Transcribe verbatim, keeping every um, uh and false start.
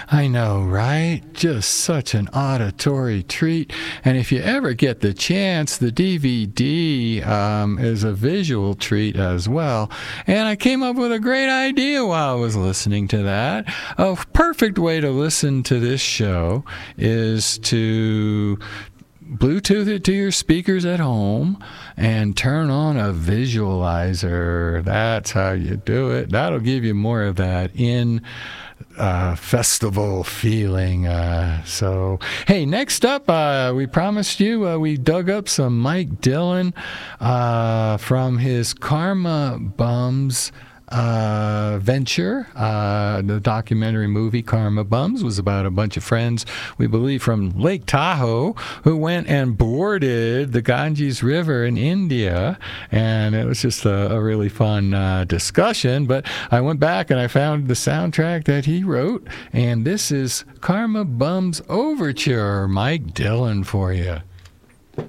I know, right? Just such an auditory treat. And if you ever get the chance, the D V D um, is a visual treat as well. And I came up with a great idea while I was listening to that. A perfect way to listen to this show is to Bluetooth it to your speakers at home and turn on a visualizer. That's how you do it. That'll give you more of that in uh, festival feeling. Uh, so, hey, next up, uh, we promised you uh, we dug up some Mike Dillon uh, from his Karma Bums Uh, venture. Uh, the documentary movie Karma Bums was about a bunch of friends, we believe, from Lake Tahoe who went and boarded the Ganges River in India, and it was just a, a really fun uh, discussion. But I went back and I found the soundtrack that he wrote, and this is Karma Bums Overture, Mike Dillon for you.